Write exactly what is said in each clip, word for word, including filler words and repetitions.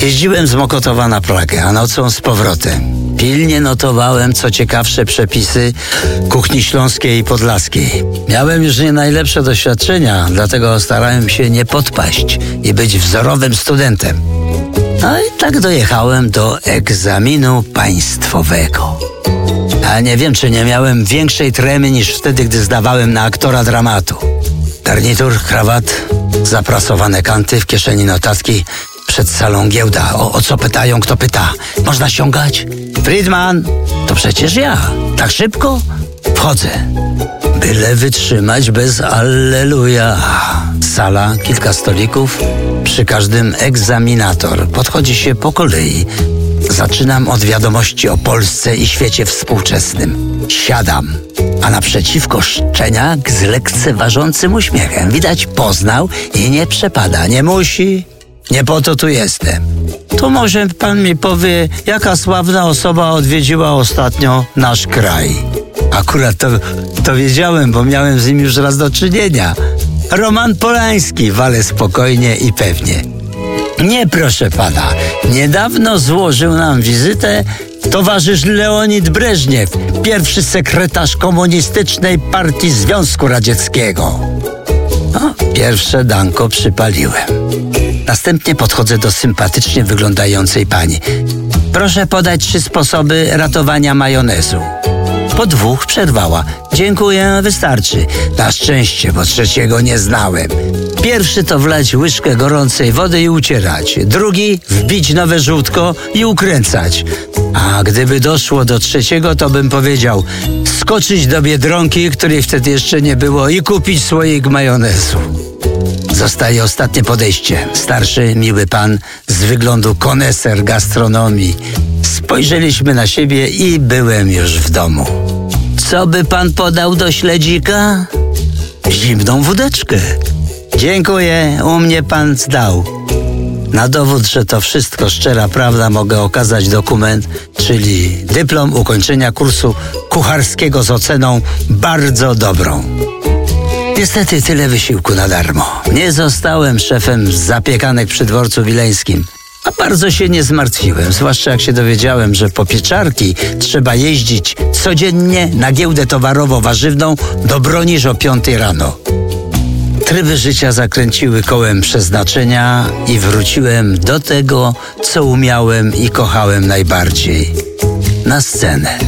Jeździłem z Mokotowa na Pragę, a nocą z powrotem. Pilnie notowałem co ciekawsze przepisy kuchni śląskiej i podlaskiej. Miałem już nie najlepsze doświadczenia, dlatego starałem się nie podpaść i być wzorowym studentem. No i tak dojechałem do egzaminu państwowego. A nie wiem, czy nie miałem większej tremy niż wtedy, gdy zdawałem na aktora dramatu. Garnitur, krawat, zaprasowane kanty, w kieszeni notatki, przed salą giełda. O, o co pytają, kto pyta? Można ściągać? Friedman, to przecież ja. Tak szybko? Wchodzę. Byle wytrzymać bez alleluja. Sala, kilka stolików, przy każdym egzaminator. Podchodzi się po kolei. Zaczynam od wiadomości o Polsce i świecie współczesnym. Siadam, a naprzeciwko szczeniak z lekceważącym uśmiechem. Widać, poznał i nie przepada. Nie musi, nie po to tu jestem. To może pan mi powie, jaka sławna osoba odwiedziła ostatnio nasz kraj? Akurat to, to wiedziałem, bo miałem z nim już raz do czynienia. Roman Polański, wale spokojnie i pewnie. Nie, proszę pana. Niedawno złożył nam wizytę towarzysz Leonid Breżniew, pierwszy sekretarz Komunistycznej Partii Związku Radzieckiego. No, pierwsze danko przypaliłem. Następnie podchodzę do sympatycznie wyglądającej pani. Proszę podać trzy sposoby ratowania majonezu. Po dwóch przerwała. Dziękuję, wystarczy. Na szczęście, bo trzeciego nie znałem. Pierwszy to wlać łyżkę gorącej wody i ucierać. Drugi wbić nowe żółtko i ukręcać. A gdyby doszło do trzeciego, to bym powiedział skoczyć do Biedronki, której wtedy jeszcze nie było, i kupić słoik majonezu. Zostaje ostatnie podejście. Starszy, miły pan, z wyglądu koneser gastronomii. Spojrzeliśmy na siebie i byłem już w domu. Co by pan podał do śledzika? Zimną wódeczkę. Dziękuję, u mnie pan zdał. Na dowód, że to wszystko szczera prawda, mogę okazać dokument, czyli dyplom ukończenia kursu kucharskiego z oceną bardzo dobrą. Niestety tyle wysiłku na darmo. Nie zostałem szefem zapiekanek przy dworcu wileńskim. A bardzo się nie zmartwiłem, zwłaszcza jak się dowiedziałem, że po pieczarki trzeba jeździć codziennie na giełdę towarowo-warzywną do Bronisz o piątej rano. Tryby życia zakręciły kołem przeznaczenia i wróciłem do tego, co umiałem i kochałem najbardziej. Na scenę.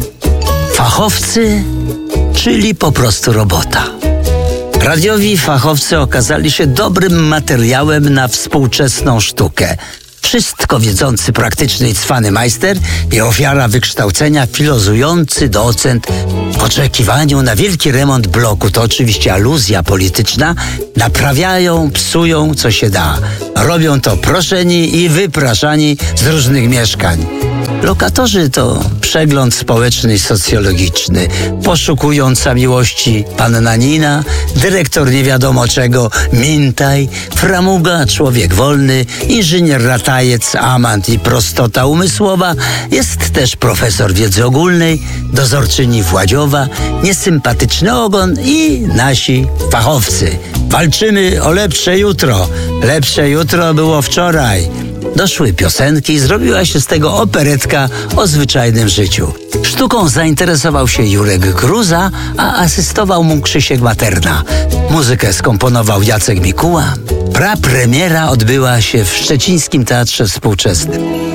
Fachowcy, czyli po prostu robota. Radiowi fachowcy okazali się dobrym materiałem na współczesną sztukę. Wszystko wiedzący, praktyczny i cwany majster i ofiara wykształcenia filozujący docent w oczekiwaniu na wielki remont bloku, to oczywiście aluzja polityczna, naprawiają, psują co się da. Robią to proszeni i wypraszani z różnych mieszkań. Lokatorzy to przegląd społeczny i socjologiczny. Poszukująca miłości panna Nina, dyrektor nie wiadomo czego, Mintaj, framuga, człowiek wolny, inżynier ratajec, amant i prostota umysłowa. Jest też profesor wiedzy ogólnej, dozorczyni Władziowa, niesympatyczny ogon i nasi fachowcy. Walczymy o lepsze jutro. Lepsze jutro było wczoraj. Doszły piosenki, zrobiła się z tego operetka o zwyczajnym życiu. Sztuką zainteresował się Jurek Gruza, a asystował mu Krzysiek Materna. Muzykę skomponował Jacek Mikuła. Prapremiera odbyła się w Szczecińskim Teatrze Współczesnym.